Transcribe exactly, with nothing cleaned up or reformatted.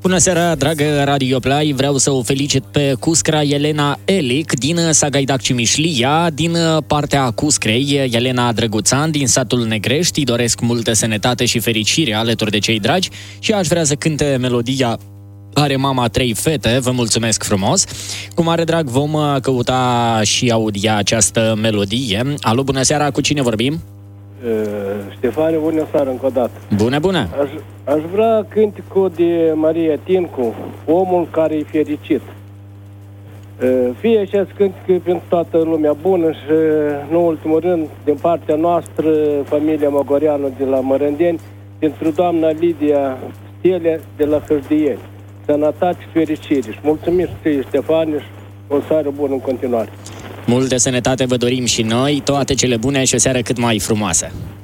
Bună seara, dragă Radio Play! Vreau să o felicit pe cuscra Elena Elic din Sagaidac Cimișlia, din partea cuscrei Elena Drăguțan din satul Negrești. Îi doresc multă sănătate și fericire alături de cei dragi și aș vrea să cânte melodia Are mama trei fete. Vă mulțumesc frumos! Cu mare drag vom căuta și audia această melodie. Alo, bună seara! Cu cine vorbim? Ștefane, bună seară încă o dată. Bună, bună! Aș, aș vrea cânticul de Maria Tincu, Omul care e fericit. Fie acest cântic pentru toată lumea bună și, în ultimul rând, din partea noastră, familia Mogoreanu de la Mărândeni, pentru doamna Lidia Stelea de la Hârdieni. Sănătate și fericire. Și mulțumim ție, Ștefane, și o seară bună în continuare. Multă sănătate vă dorim și noi, toate cele bune și o seară cât mai frumoasă.